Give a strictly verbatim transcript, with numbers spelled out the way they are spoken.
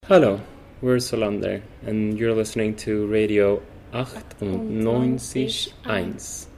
Hello, we're Solander, and you're listening to Radio achtundneunzig Eins.